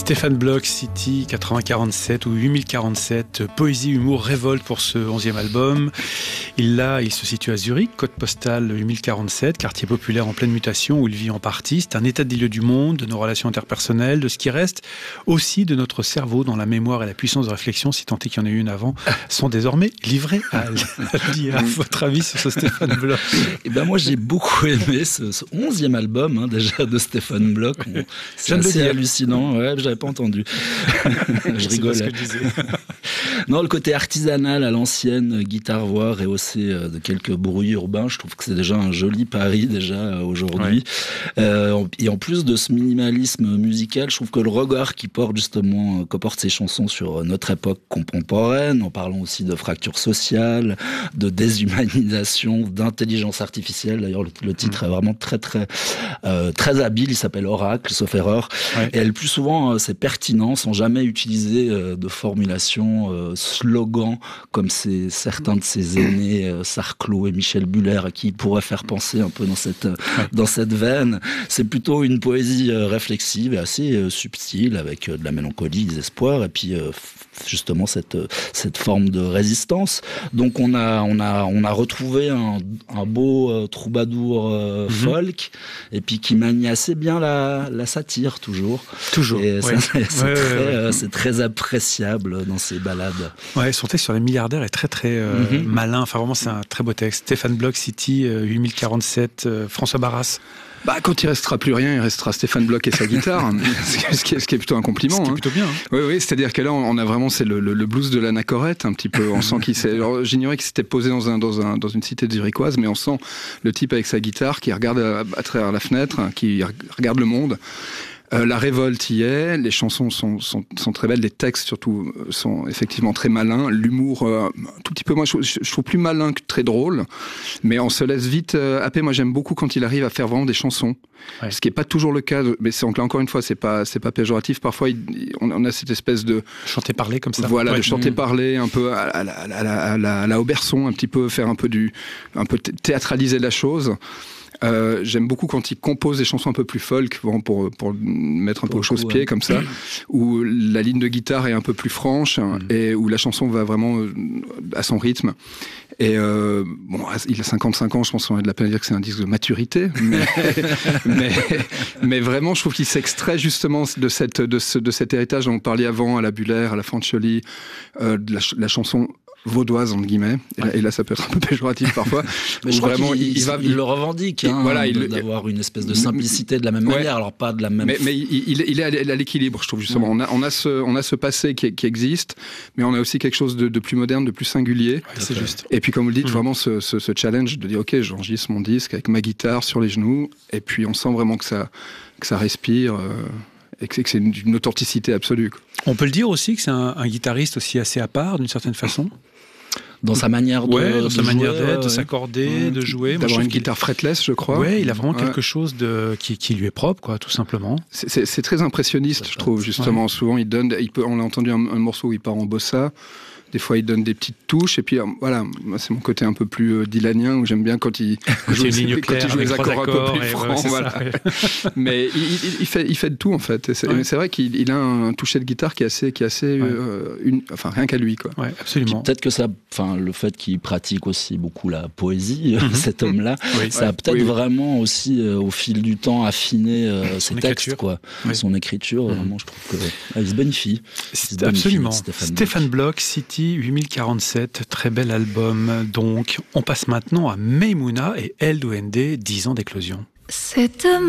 Stéphane Bloch, City 8047 ou 8047, poésie, humour, révolte pour ce 11e album. Il se situe à Zurich, code postal 8047, quartier populaire en pleine mutation où il vit en partie. C'est un état des lieux du monde, de nos relations interpersonnelles, de ce qui reste aussi de notre cerveau dont la mémoire et la puissance de réflexion, si tant est qu'il y en ait une avant, sont désormais livrés à lire. À votre avis sur ce Stéphane Bloch? Eh ben moi j'ai beaucoup aimé ce 11e album déjà de Stéphane Bloch. C'est assez hallucinant, ouais, j'avais pas entendu. Je rigolais. C'est pas ce que je disais. Non, le côté artisanal à l'ancienne, guitare-voix rehaussé de quelques bruits urbains, je trouve que c'est déjà un joli pari déjà aujourd'hui. Ouais. Et en plus de ce minimalisme musical, je trouve que le regard que portent ces chansons sur notre époque contemporaine, en parlant aussi de fracture sociale, de déshumanisation, d'intelligence artificielle. D'ailleurs, le titre est vraiment très habile. Il s'appelle Oracle, sauf erreur. Ouais. Et le plus souvent, c'est pertinent, sans jamais utiliser de formulation, slogan, comme certains de ses aînés, Sarclot et Michel Buller, à qui il pourrait faire penser un peu dans cette veine. C'est plutôt une poésie réflexive et assez subtile, avec de la mélancolie, des espoirs, et puis justement cette forme de résistance. Donc on a retrouvé un beau troubadour folk, et puis qui manie assez bien la satire toujours. Et c'est très appréciable dans ses ballades. Ouais, son texte sur les milliardaires est très malin. Enfin vraiment c'est un très beau texte. Stéphane Bloch, City 8047, François Barras. Quand il restera plus rien, il restera Stéphane Bloch et sa guitare, ce qui est plutôt un compliment. Ce qui est plutôt bien. Hein. Oui, c'est-à-dire que là, on a vraiment le blues de l'anachorète, un petit peu. On sent qu'il s'est. Alors, j'ignorais qu'il s'était posé dans une cité zurichoise, mais on sent le type avec sa guitare qui regarde à travers la fenêtre, qui regarde le monde. La révolte y est, les chansons sont très belles, les textes surtout sont effectivement très malins, l'humour un tout petit peu, moi je trouve plus malin que très drôle, mais on se laisse vite happer. Moi j'aime beaucoup quand il arrive à faire vraiment des chansons, ce qui est pas toujours le cas, mais là encore une fois c'est pas péjoratif, parfois on a cette espèce de chanter parler comme ça, de chanter parler un peu à la Auberson, un petit peu faire un peu théâtraliser la chose. J'aime beaucoup quand il compose des chansons un peu plus folk pour mettre un peu au chausse-pied comme ça, où la ligne de guitare est un peu plus franche et où la chanson va vraiment à son rythme. Et il a 55 ans, je pense qu'on a de la peine à dire que c'est un disque de maturité, mais vraiment je trouve qu'il s'extrait justement de cet héritage dont on parlait avant, à la Buller, à la Fanciulli, de la chanson vaudoise entre guillemets, et là ça peut être un peu péjoratif parfois, mais je crois qu'il le revendique, d'avoir une espèce de simplicité de la même manière, alors pas de la même. Mais il est à l'équilibre, je trouve justement. On a ce passé qui existe, mais on a aussi quelque chose de plus moderne, de plus singulier. C'est juste. Et puis comme vous le dites, vraiment ce challenge de dire ok, j'enregistre mon disque avec ma guitare sur les genoux, et puis on sent vraiment que ça respire. Et que c'est une authenticité absolue. On peut le dire aussi que c'est un guitariste aussi assez à part, d'une certaine façon. Dans sa manière d'être, de s'accorder, de jouer. D'avoir une guitare fretless, je crois. Oui, il a vraiment quelque chose qui lui est propre, quoi, tout simplement. C'est très impressionniste, je trouve, justement. Ouais. Souvent, on a entendu un morceau où il part en bossa. Des fois, il donne des petites touches. Et puis, voilà, c'est mon côté un peu plus dylanien, où j'aime bien quand il joue les accords un peu plus francs. Voilà. Mais il fait de tout, en fait. C'est vrai qu'il a un toucher de guitare qui est assez rien qu'à lui, quoi. Ouais, absolument. Peut-être que le fait qu'il pratique aussi beaucoup la poésie, cet homme-là, ça a peut-être vraiment aussi, au fil du temps, affiné ses textes, quoi. Son écriture, vraiment, je trouve qu'il se bonifie. Absolument. Stéphane Bloch, City 8047, très bel album. Donc, on passe maintenant à Maïmouna et El Duende, 10 ans d'éclosion.